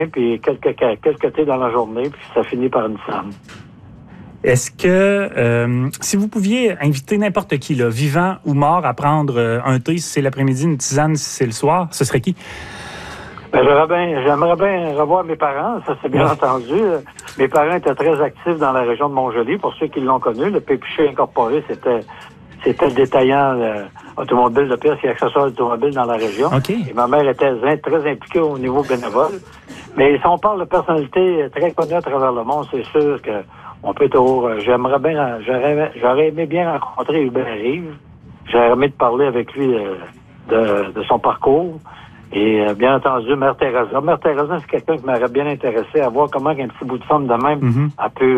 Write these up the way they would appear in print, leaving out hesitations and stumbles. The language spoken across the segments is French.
puis quelques thés dans la journée, puis ça finit par une femme. Est-ce que, si vous pouviez inviter n'importe qui, là, vivant ou mort, à prendre un thé si c'est l'après-midi, une tisane si c'est le soir, ce serait qui? Ben, j'aimerais bien revoir mes parents, ça c'est bien entendu. Mes parents étaient très actifs dans la région de Montjoly, pour ceux qui l'ont connu. Le Pépiché Incorporé, c'était le détaillant automobile de pièces et accessoires automobiles dans la région. Okay. Et ma mère était très impliquée au niveau bénévole. Mais si on parle de personnalités très connues à travers le monde, c'est sûr que on peut j'aurais aimé bien rencontrer Hubert Rive. J'aurais aimé de parler avec lui de son parcours. Et bien entendu, Mère Thérèse. Mère Thérèse, c'est quelqu'un qui m'aurait bien intéressé à voir comment un petit bout de femme de même a pu...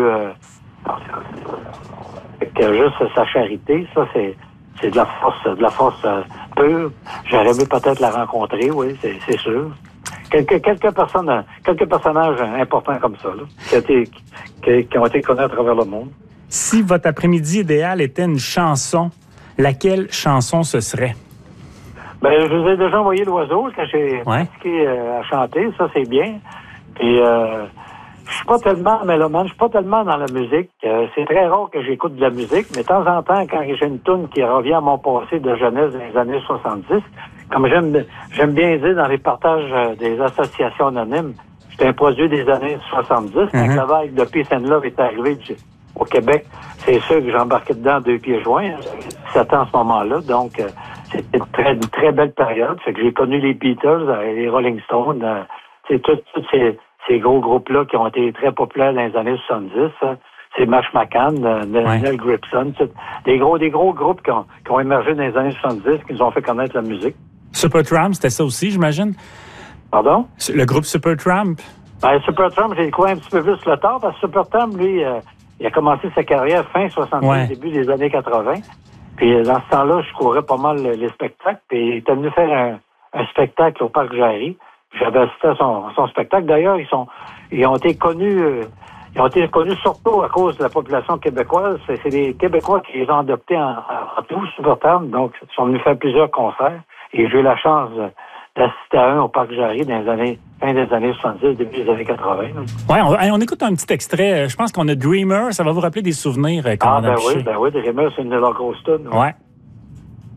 juste sa charité, ça, c'est de la force pure. J'aurais aimé peut-être la rencontrer, oui, c'est sûr. Quelques personnages importants comme ça, là, qui ont été connus à travers le monde. Si votre après-midi idéal était une chanson, laquelle chanson ce serait? Ben, je vous ai déjà envoyé l'oiseau quand j'ai pratiqué à chanter, ça c'est bien. Puis je suis pas tellement mélomane, je suis pas tellement dans la musique. C'est très rare que j'écoute de la musique, mais de temps en temps, quand j'ai une toune qui revient à mon passé de jeunesse des années 70, comme j'aime bien dire dans les partages des associations anonymes, j'étais un produit des années 70, quand la vague de Peace and Love est arrivée au Québec, c'est sûr que j'ai embarqué dedans 2 pieds joints, 7 ans à ce moment-là, donc c'était une très belle période. Fait que j'ai connu les Beatles, les Rolling Stones, c'est tous ces gros groupes-là qui ont été très populaires dans les années 70. C'est Mash McCann, Neil Gripson, des gros groupes qui ont émergé dans les années 70, qui nous ont fait connaître la musique. Supertramp, c'était ça aussi, j'imagine? Pardon? Le groupe Supertramp? Ben, Supertramp, j'ai découvert un petit peu plus le temps, parce que Supertramp, lui, il a commencé sa carrière fin 70, début des années 80. Puis dans ce temps-là, je courais pas mal les spectacles. Puis il était venu faire un spectacle au Parc Jarry. J'avais assisté à son spectacle. D'ailleurs, ils ont été connus surtout à cause de la population québécoise. C'est les Québécois qui les ont adoptés en tout, Supertramp. Donc, ils sont venus faire plusieurs concerts. Et j'ai eu la chance d'assister à un au Parc Jarry dans fin des années 70, début des années 80. Oui, on écoute un petit extrait. Je pense qu'on a Dreamer. Ça va vous rappeler des souvenirs quand on a oui, Dreamer, c'est une de leurs grosses tunes. Ouais.